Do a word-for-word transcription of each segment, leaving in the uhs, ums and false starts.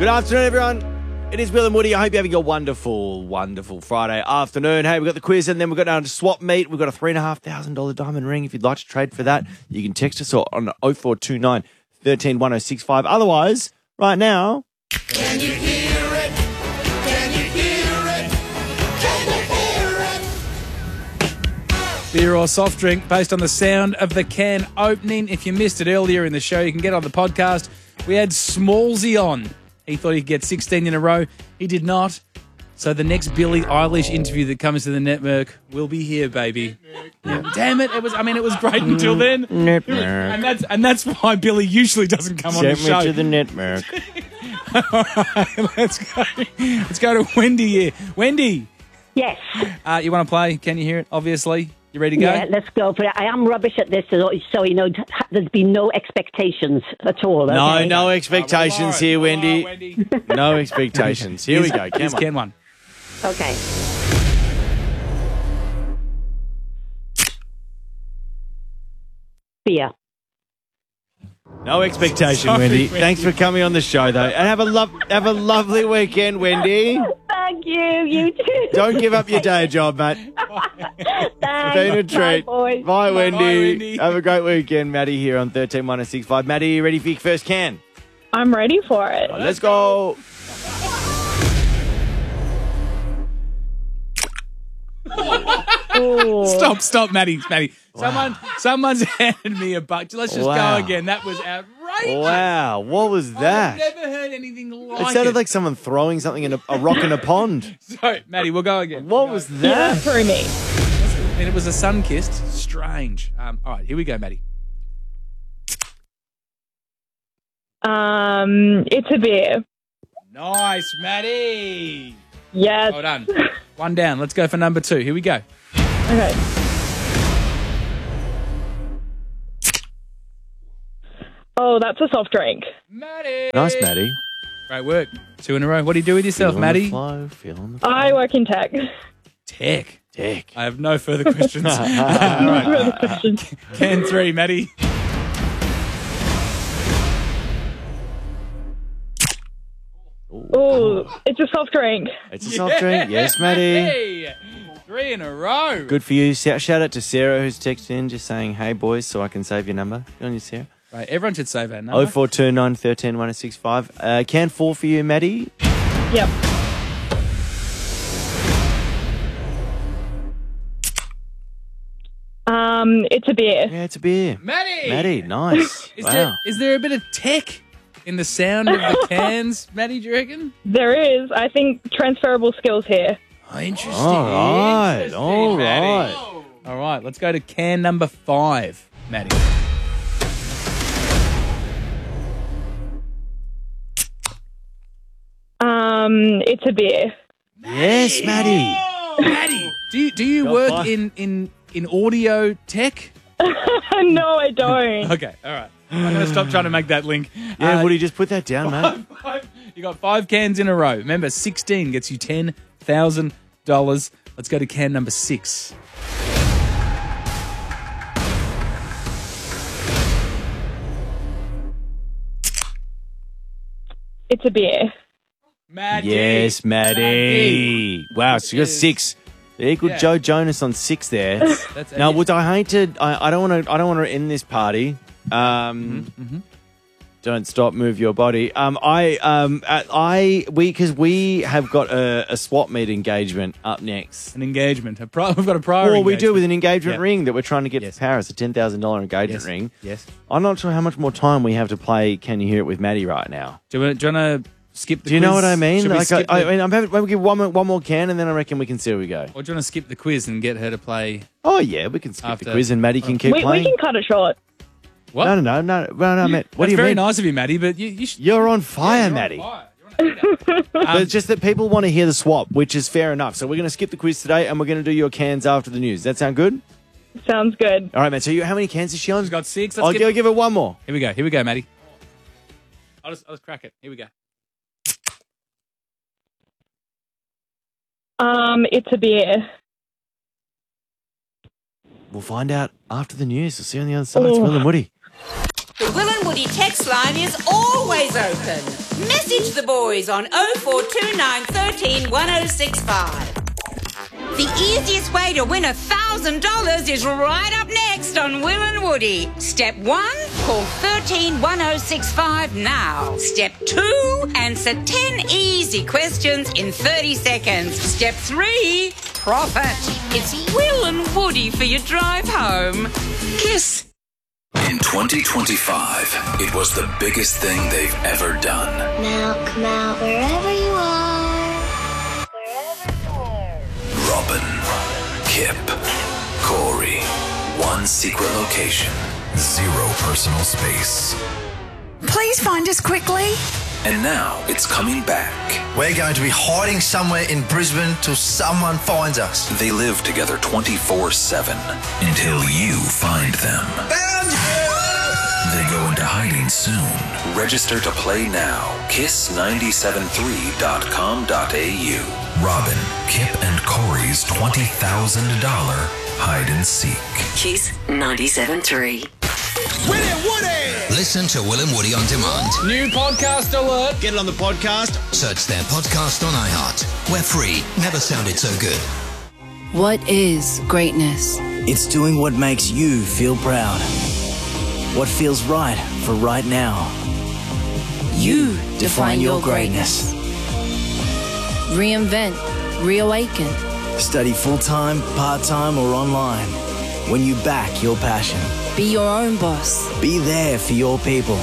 Good afternoon, everyone. It is Will and Woody. I hope you're having a wonderful, wonderful Friday afternoon. Hey, we've got the quiz and then we've got down to swap meet. We've got a three thousand five hundred dollars diamond ring. If you'd like to trade for that, you can text us on oh four two nine, one three, one oh six five. Otherwise, right now... Can you hear it? Can you hear it? Can you hear it? Beer or soft drink based on the sound of the can opening. If you missed it earlier in the show, you can get on the podcast. We had Smallsy on. He thought he'd get sixteen in a row. He did not. So the next Billie Eilish interview that comes to the network will be here, baby. Yeah, damn it! It was. I mean, it was great until then. Network. And that's and that's why Billy usually doesn't come on the Send show. me to the network. All right, let's go. Let's go to Wendy here. Wendy, Yes. uh, you want to play? Can you hear it? Obviously, you ready to go? Yeah, let's go for it. I am rubbish at this, so, so you know, there's been no expectations at all. No, okay? no expectations here, Wendy. Wendy. No expectations. Here we go. Come Here's on. Ken one. Okay. Beer. No expectation, Sorry, Wendy. Wendy. Thanks for coming on the show, though. And have a lo- have a lovely weekend, Wendy. Thank you. You too. Don't give up your day job, mate. Thanks. Been a treat. Bye, boys. Bye, Wendy. Wendy. Have a great weekend. Maddie here on thirteen one oh six five. Maddie, you ready for your first can? I'm ready for it. Let's go. Ooh. Stop, stop, Maddie, Maddie. Someone, someone's handed me a buck. Let's just Wow. go again. That was outrageous. Wow, what was that? I've never heard anything like It sounded like someone throwing something in a, a rock in a pond. So, Maddie, we'll go again. What We'll was go. Yeah, that? through me. And it was a sun-kissed. Strange. Um, all right, here we go, Maddie. Um, it's a beer. Nice, Maddie. Yes. Well done. One down. Let's go for number two. Here we go. Okay. Oh, that's a soft drink. Maddie. Nice, Maddie. Great work. Two in a row. What do you do with yourself, Feeling Maddie? the flow, feeling the flow. I work in tech. Tech. Dick. I have no further questions. all No right. further questions. Can three, Maddie. Oh, it's a soft drink. It's a soft drink. Yes, Maddie. Maddie. Three in a row. Good for you. Shout shout out to Sarah who's texted in just saying, hey, boys, so I can save your number. Good on you, Sarah. Right, everyone should save that number. oh four two nine, one three, one oh six five. Uh, can four for you, Maddie. Yep. Um, it's a beer. Yeah, it's a beer. Maddie. Maddie, nice. Is wow. there is there a bit of tech in the sound of the cans, Maddie, do you reckon? There is. I think transferable skills here. Oh, interesting. All right, Interesting, all Maddie. right. All right, let's go to can number five, Maddie. Um, it's a beer. Yes, Maddie. Maddie, do you do you Got work five. in, in in audio tech? No, I don't. Okay, all right. I'm going to stop trying to make that link. Yeah, Uh, Woody, just put that down, mate. Five, you got five cans in a row. Remember, sixteen gets you ten thousand dollars. Let's go to can number six. It's a beer. Maddie. Yes, Maddie. Wow, so you got Yes. six. Equal Yeah. Joe Jonas on six there. That's Now, Woods, I hate to. I, I don't want to. I don't want to end this party. Um, Mm-hmm, Don't stop, move your body. Um, I, um, uh, I, we, because we have got a, a swap meet engagement up next. an engagement. A pri- we've got a prior Well, we do engagement. with an engagement Yeah. ring that we're trying to get Yes. to Paris, a ten thousand dollar engagement Yes. ring. Yes. I'm not sure how much more time we have to play. Can you hear it with Maddie right now? Do you, do you want to skip the Do you know quiz? what I mean? Should we Like, I, skip I the- mean, I'm having, we'll give one more, one more can, and then I reckon we can see where we go. Or do you want to skip the quiz and get her to play? Oh yeah, we can skip After- the quiz, and Maddie can keep We, we playing. can cut it short. What? No, no, no, no, no, no, Matt. What That's do you very mean? nice of you, Maddie, but you, you should... You're on fire, You're on Maddie. fire. You're on fire. But Um, it's just that people want to hear the swap, which is fair enough. So we're going to skip the quiz today, and we're going to do your cans after the news. Does that sound good? Sounds good. All right, man. So you, how many cans is she on? She's got six. Let's I'll get- give, give it one more. Here we go. Here we go, Maddie. I'll just, I'll just crack it. Here we go. Um, it's a beer. We'll find out after the news. We'll see you on the other side. It's Oh. Will and Woody. The Will and Woody text line is always open. Message the boys on oh four two nine, one three, one oh six five. The easiest way to win one thousand dollars is right up next on Will and Woody. Step one, call one three, one oh six five now. Step two, answer ten easy questions in thirty seconds. Step three, profit. It's Will and Woody for your drive home. Kiss. In twenty twenty-five, it was the biggest thing they've ever done. Now come out wherever you are. Robin, Kip, Corey, one secret location, zero personal space. Please find us quickly. And now it's coming back. We're going to be hiding somewhere in Brisbane till someone finds us. They live together twenty-four seven until you find them. Found you! They go into hiding soon. Register to play now. kiss nine seven three dot com dot a u. Robin, Kip and Corey's twenty thousand dollars hide and seek. Kiss ninety-seven three. Will and Woody! Listen to Will and Woody on demand. New podcast alert. Get it on the podcast. Search their podcast on iHeart. We're free. Never sounded so good. What is greatness? It's doing what makes you feel proud. What feels right for right now. You define your greatness. Reinvent, reawaken. Study full-time, part-time, or online. When you back your passion. Be your own boss. Be there for your people.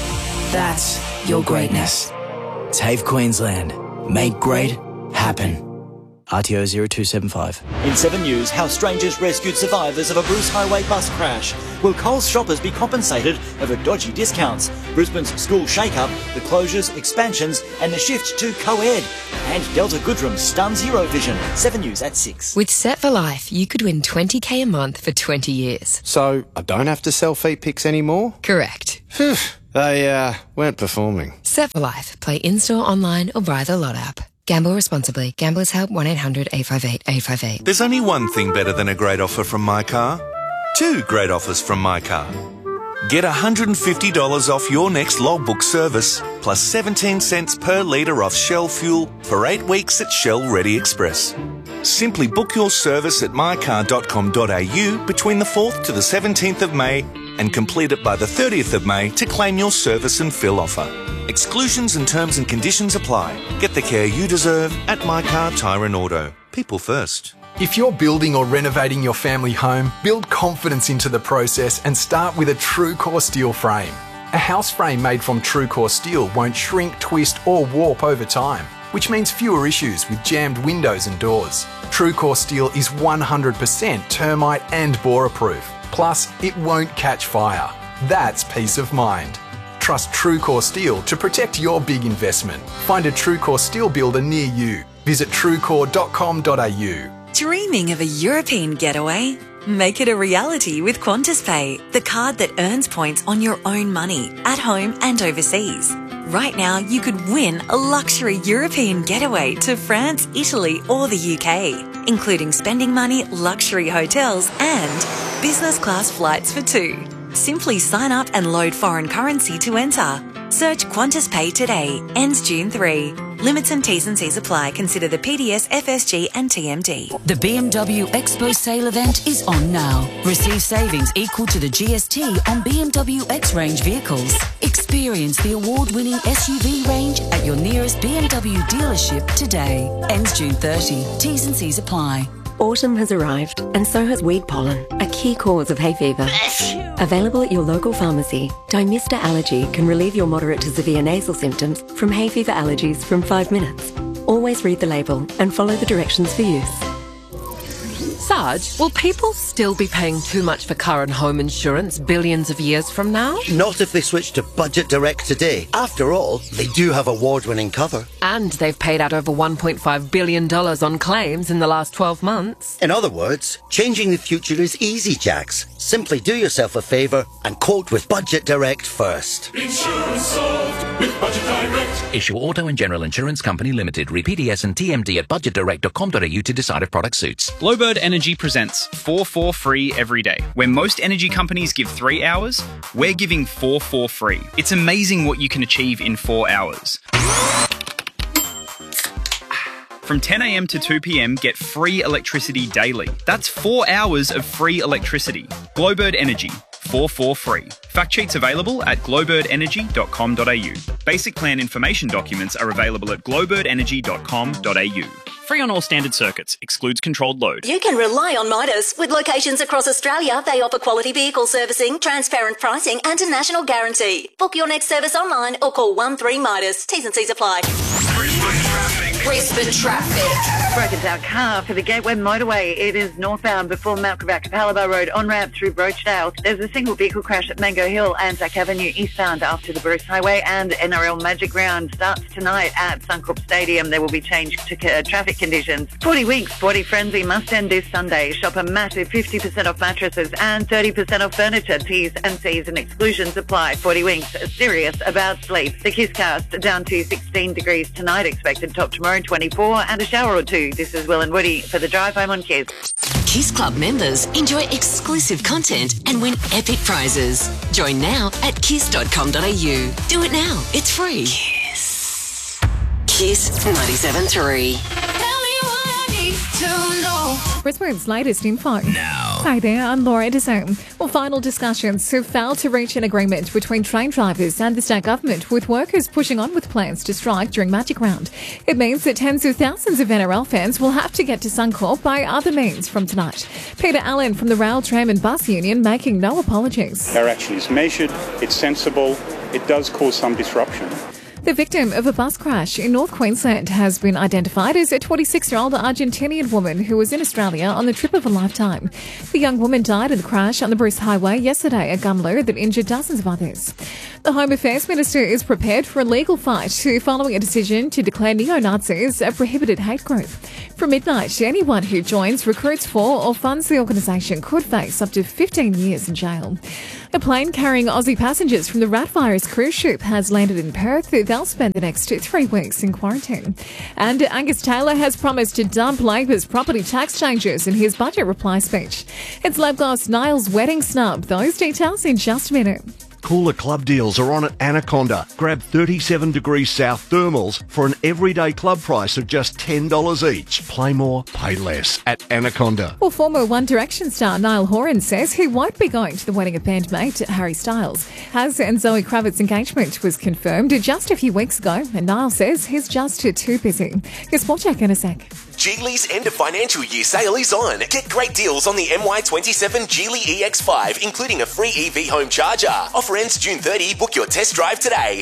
That's your greatness. TAFE Queensland. Make great happen. R T O zero two seven five. In seven News, how strangers rescued survivors of a Bruce Highway bus crash. Will Coles shoppers be compensated over dodgy discounts? Brisbane's school shake-up, the closures, expansions, and the shift to co-ed. And Delta Goodrem stuns Eurovision. seven News at six. With Set for Life, you could win twenty k a month for twenty years. So, I don't have to sell feet pics anymore? Correct. Phew, they uh, weren't performing. Set for Life. Play in-store, online, or via the Lot app. Gamble responsibly. Gamblers Help one eight hundred eight five eight eight five eight. There's only one thing better than a great offer from My Car. Two great offers from My Car. Get one hundred fifty dollars off your next logbook service, plus seventeen cents per litre off Shell fuel for eight weeks at Shell Ready Express. Simply book your service at my car dot com dot a u between the fourth to the seventeenth of May and complete it by the thirtieth of May to claim your service and fill offer. Exclusions and terms and conditions apply. Get the care you deserve at My Car Tyre and Auto. People first. If you're building or renovating your family home, build confidence into the process and start with a TrueCore steel frame. A house frame made from TrueCore steel won't shrink, twist or warp over time, which means fewer issues with jammed windows and doors. TrueCore steel is one hundred percent termite and borer proof. Plus, it won't catch fire. That's peace of mind. Trust TrueCore Steel to protect your big investment. Find a TrueCore Steel builder near you. Visit truecore dot com dot a u. Dreaming of a European getaway? Make it a reality with Qantas Pay, the card that earns points on your own money, at home and overseas. Right now, you could win a luxury European getaway to France, Italy or the U K, including spending money, luxury hotels and business class flights for two. Simply sign up and load foreign currency to enter. Search Qantas Pay today. Ends June third. Limits and T's and C's apply. Consider the P D S, F S G and T M D. The B M W Expo sale event is on now. Receive savings equal to the G S T on B M W X-Range vehicles. Experience the award-winning S U V range at your nearest B M W dealership today. Ends June thirtieth. T's and C's apply. Autumn has arrived, and so has weed pollen, a key cause of hay fever. Available at your local pharmacy, Dymista Allergy can relieve your moderate to severe nasal symptoms from hay fever allergies from five minutes. Always read the label and follow the directions for use. Sarge, will people still be paying too much for car and home insurance billions of years from now? Not if they switch to Budget Direct today. After all, they do have award-winning cover. And they've paid out over one point five billion dollars on claims in the last twelve months. In other words, changing the future is easy, Jax. Simply do yourself a favour and quote with Budget Direct first. Insurance solved with Budget Direct. Issue Auto and General Insurance Company Limited. Read P D S and T M D at budget direct dot com dot a u to decide if product suits. Glowbird Energy presents four four free every day. Where most energy companies give three hours, we're giving four four free. It's amazing what you can achieve in four hours. From ten a.m. to two p.m, get free electricity daily. That's four hours of free electricity. Glowbird Energy, four four free. Fact sheets available at glowbird energy dot com dot a u. Basic plan information documents are available at glowbird energy dot com dot a u. Free on all standard circuits. Excludes controlled load. You can rely on Midas. With locations across Australia, they offer quality vehicle servicing, transparent pricing and a national guarantee. Book your next service online or call one three Midas. T's and C's apply. Brisbane traffic. Broken down car for the Gateway Motorway. It is northbound before Mount Quebec Capalaba Road on ramp through Brochdale. There's a single vehicle crash at Mango Hill, Anzac Avenue eastbound after the Bruce Highway, and N R L Magic Round starts tonight at Suncorp Stadium. There will be change to uh, traffic conditions. forty weeks Sporty Frenzy must end this Sunday. Shop a massive fifty percent off mattresses and thirty percent off furniture. T's and C's and exclusions apply. forty winks, serious about sleep. The Kisscast down to sixteen degrees tonight, expected top tomorrow twenty-four, and a shower or two. This is Will and Woody for the drive home on Kiss. Kiss Club members enjoy exclusive content and win epic prizes. Join now at kiss dot com dot a u. Do it now. It's free. Kiss. Kiss ninety-seven point three. Brisbane's latest info. Now. Hi there, I'm Laura Edison. Well, final discussions have failed to reach an agreement between train drivers and the state government, with workers pushing on with plans to strike during Magic Round. It means that tens of thousands of N R L fans will have to get to Suncorp by other means from tonight. Peter Allen from the Rail, Tram and Bus Union making no apologies. Our action is measured, it's sensible, it does cause some disruption. The victim of a bus crash in North Queensland has been identified as a twenty-six-year-old Argentinian woman who was in Australia on the trip of a lifetime. The young woman died in the crash on the Bruce Highway yesterday, a Gumlu that injured dozens of others. The Home Affairs Minister is prepared for a legal fight following a decision to declare neo-Nazis a prohibited hate group. From midnight, anyone who joins, recruits for or funds the organisation could face up to fifteen years in jail. A plane carrying Aussie passengers from the Ratvirus cruise ship has landed in Perth. They'll spend the next three weeks in quarantine. And Angus Taylor has promised to dump Labor's property tax changes in his budget reply speech. It's Labgos Niall's wedding snub. Those details in just a minute. Cooler club deals are on at Anaconda. Grab thirty-seven degrees south thermals for an everyday club price of just ten dollars each. Play more, pay less at Anaconda. Well, former One Direction star Niall Horan says he won't be going to the wedding of bandmate Harry Styles. Haz and Zoe Kravitz's engagement was confirmed just a few weeks ago, and Niall says he's just too busy. Here's Sport Check in a sec. Geely's end of financial year sale is on. Get great deals on the M Y twenty-seven Geely E X five, including a free E V home charger. Offer ends June thirtieth. Book your test drive today.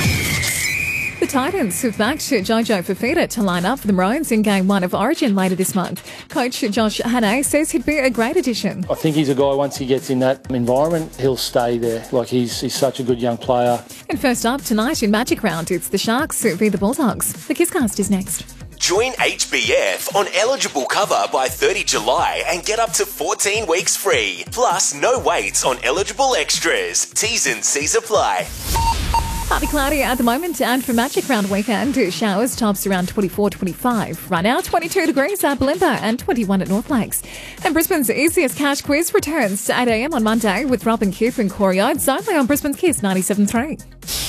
The Titans have backed Jojo Fafita to line up for the Maroons in Game one of Origin later this month. Coach Josh Hannay says he'd be a great addition. I think he's a guy, once he gets in that environment, he'll stay there. Like, he's, he's such a good young player. And first up tonight in Magic Round, it's the Sharks v the Bulldogs. The Kisscast is next. Join H B F on eligible cover by thirtieth of July and get up to fourteen weeks free. Plus, no waits on eligible extras. T's and C's apply. Partly cloudy at the moment, and for Magic Round weekend, showers, tops around twenty-four, twenty-five. Right now, twenty-two degrees at Bulimba and twenty-one at North Lakes. And Brisbane's easiest cash quiz returns at eight a.m. on Monday with Robin Cooper and Corey Oates, only on Brisbane's Kiss ninety-seven point three.